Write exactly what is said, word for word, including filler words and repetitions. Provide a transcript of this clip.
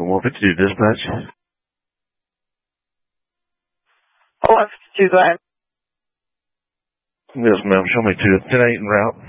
one fifty-two dispatch. one fifty-two, go ahead. Yes, ma'am. Show me two. ten eight en route.